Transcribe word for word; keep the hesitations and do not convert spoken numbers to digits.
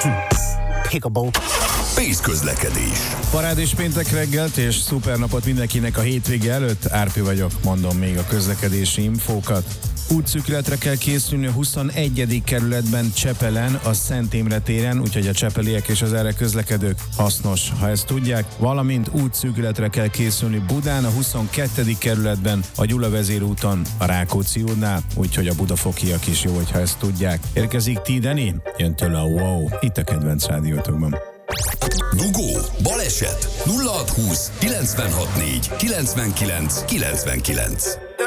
Pickable. Pész közlekedés. Parád és péntek reggelt és szupernapot mindenkinek a hétvége előtt. Árpi vagyok, mondom még a közlekedési infókat. Útszűkületre kell készülni a huszonegyedik kerületben Csepelen, a Szent Imre téren, úgyhogy a csepeliek és az erre közlekedők hasznos, ha ezt tudják. Valamint útszűkületre kell készülni Budán, a huszonkettedik kerületben, a Gyula vezérúton, a Rákóczi útnál, úgyhogy a budafokiak is jó, hogyha ezt tudják. Érkezik Tideni, jön tőle a Wow, itt a kedvenc rádiótokban. Dugó, baleset, nulla hat húsz, kilencvenhat négy, kilencvenkilenc, kilencvenkilenc.